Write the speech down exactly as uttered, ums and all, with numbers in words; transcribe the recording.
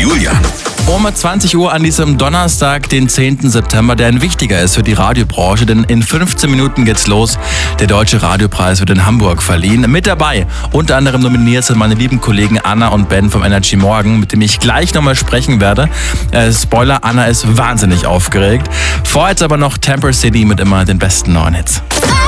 Julian. Um zwanzig Uhr an diesem Donnerstag, den zehnten September, der ein wichtiger ist für die Radiobranche, denn in fünfzehn Minuten geht's los. Der Deutsche Radiopreis wird in Hamburg verliehen. Mit dabei, unter anderem nominiert sind meine lieben Kollegen Anna und Ben vom Energy Morgen, mit dem ich gleich nochmal sprechen werde. Äh, Spoiler, Anna ist wahnsinnig aufgeregt. Vorher jetzt aber noch Temper City mit immer den besten neuen Hits.